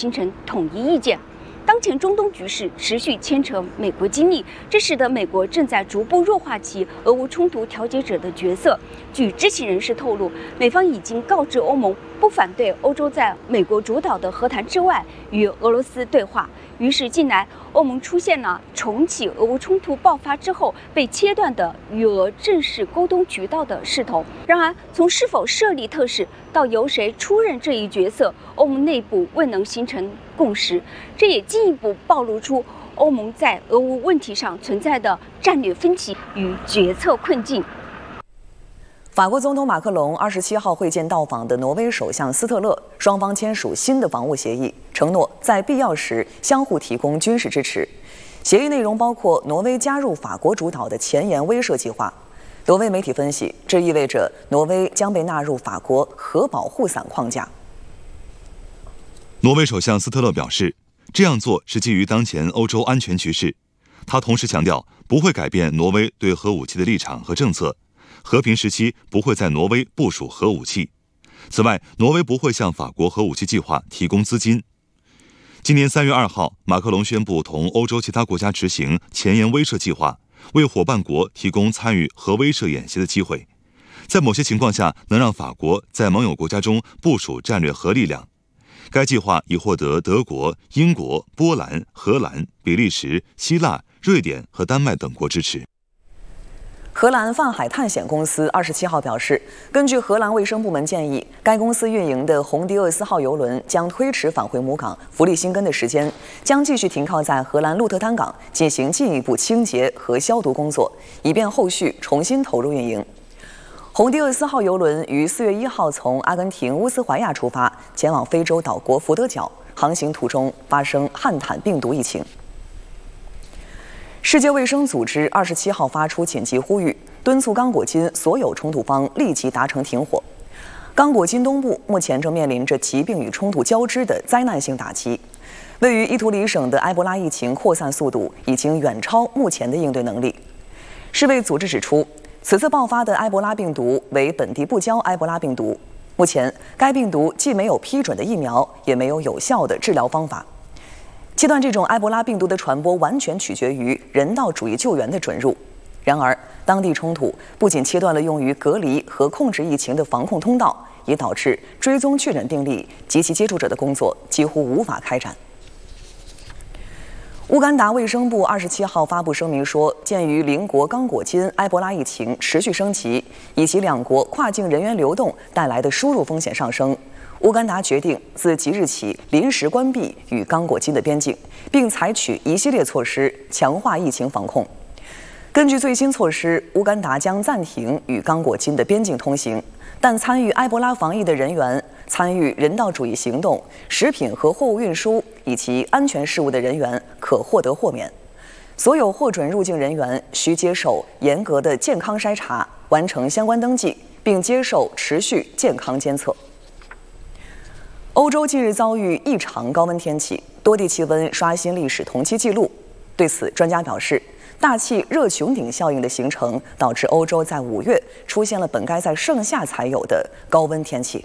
形成统一意见。当前中东局势持续牵扯美国精力，这使得美国正在逐步弱化其俄乌冲突调解者的角色。据知情人士透露，美方已经告知欧盟不反对欧洲在美国主导的和谈之外与俄罗斯对话。于是，近来欧盟出现了重启俄乌冲突爆发之后被切断的与俄正式沟通渠道的势头。然而，从是否设立特使到由谁出任这一角色，欧盟内部未能形成共识，这也进一步暴露出欧盟在俄乌问题上存在的战略分歧与决策困境。 法国总统马克龙27号会见到访的挪威首相斯特勒，双方签署新的防务协议，承诺在必要时相互提供军事支持。协议内容包括挪威加入法国主导的前沿威慑计划。挪威媒体分析，这意味着挪威将被纳入法国核保护伞框架。 挪威首相斯特勒表示，这样做是基于当前欧洲安全局势。他同时强调，不会改变挪威对核武器的立场和政策。和平时期不会在挪威部署核武器。此外，挪威不会向法国核武器计划提供资金。今年3月2号，马克龙宣布同欧洲其他国家执行前沿威慑计划，为伙伴国提供参与核威慑演习的机会，在某些情况下能让法国在盟友国家中部署战略核力量。该计划已获得德国、英国、波兰、荷兰、比利时、希腊、瑞典和丹麦等国支持。 荷兰泛海探险公司27号表示，根据荷兰卫生部门建议，该公司运营的红迪厄斯号邮轮将推迟返回母港弗利辛根的时间，将继续停靠在荷兰鹿特丹港进行进一步清洁和消毒工作，以便后续重新投入运营。红迪厄斯号邮轮于4月1号从阿根廷乌斯怀亚出发，前往非洲岛国福德角，航行途中发生汉坦病毒疫情。世界卫生组织27号发出紧急呼吁，敦促刚果金所有冲突方立即达成停火。刚果金东部目前正面临着疾病与冲突交织的灾难性打击，位于伊图里省的埃博拉疫情扩散速度已经远超目前的应对能力。世卫组织指出，此次爆发的埃博拉病毒为本地不交埃博拉病毒，目前该病毒既没有批准的疫苗，也没有有效的治疗方法。切断这种埃博拉病毒的传播完全取决于人道主义救援的准入。然而，当地冲突不仅切断了用于隔离和控制疫情的防控通道，也导致追踪确诊病例及其接触者的工作几乎无法开展。乌干达卫生部27号发布声明说，鉴于邻国刚果金埃博拉疫情持续升级，以及两国跨境人员流动带来的输入风险上升，乌干达决定自即日起临时关闭与刚果金的边境，并采取一系列措施强化疫情防控。根据最新措施，乌干达将暂停与刚果金的边境通行，但参与埃博拉防疫的人员、参与人道主义行动、食品和货物运输以及安全事务的人员可获得豁免。所有获准入境人员需接受严格的健康筛查，完成相关登记，并接受持续健康监测。欧洲近日遭遇异常高温天气，多地气温刷新历史同期纪录。对此，专家表示，大气热穹顶效应的形成导致欧洲在5月出现了本该在盛夏才有的高温天气。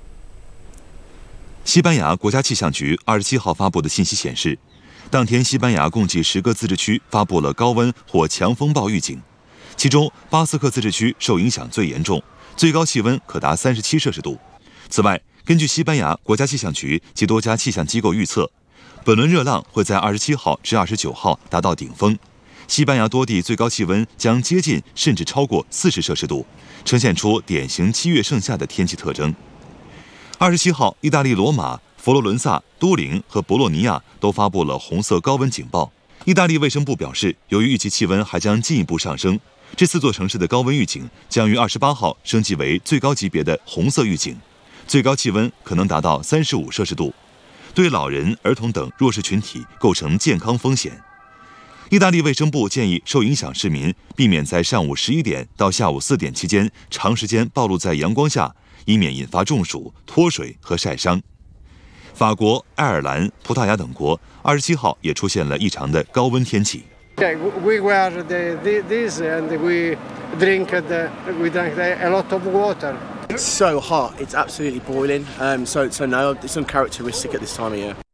西班牙国家气象局27号发布的信息显示，当天西班牙共计10个自治区发布了高温或强风暴预警，其中巴斯克自治区受影响最严重，最高气温可达37摄氏度。此外，根据西班牙国家气象局及多家气象机构预测，本轮热浪会在27号至29号达到顶峰，西班牙多地最高气温将接近甚至超过40摄氏度，呈现出典型7月盛夏的天气特征。27号，意大利罗马、佛罗伦萨、都灵和博洛尼亚都发布了红色高温警报。意大利卫生部表示，由于预计气温还将进一步上升，这4座城市的高温预警将于28号升级为最高级别的红色预警，最高气温可能达到35摄氏度，对老人、儿童等弱势群体构成健康风险。意大利卫生部建议受影响市民避免在上午11点到下午4点期间长时间暴露在阳光下，以免引发中暑、脱水和晒伤。法国、爱尔兰、葡萄牙等国27号也出现了异常的高温天气。 We wear this and we drank a lot of water. It's so hot, it's absolutely boiling. So no, it's uncharacteristic at this time of year.